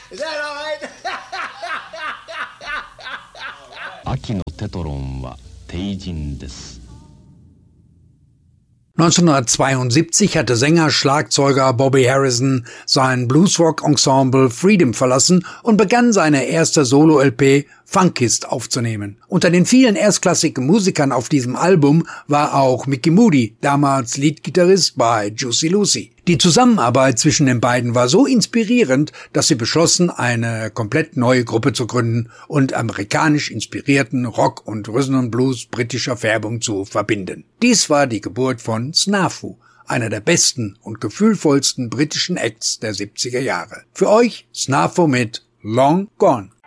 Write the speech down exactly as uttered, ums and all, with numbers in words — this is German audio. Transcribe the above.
秋のテトロンは帝人です。 neunzehnhundertzweiundsiebzig hatte Sänger-Schlagzeuger Bobby Harrison sein Bluesrock-Ensemble Freedom verlassen und begann seine erste Solo-L P Funkist aufzunehmen. Unter den vielen erstklassigen Musikern auf diesem Album war auch Mickey Moody, damals Leadgitarrist bei Juicy Lucy. Die Zusammenarbeit zwischen den beiden war so inspirierend, dass sie beschlossen, eine komplett neue Gruppe zu gründen und amerikanisch inspirierten Rock und Rhythm and Blues britischer Färbung zu verbinden. Dies war die Geburt von Snafu, einer der besten und gefühlvollsten britischen Acts der siebziger Jahre. Für euch Snafu mit Long Gone.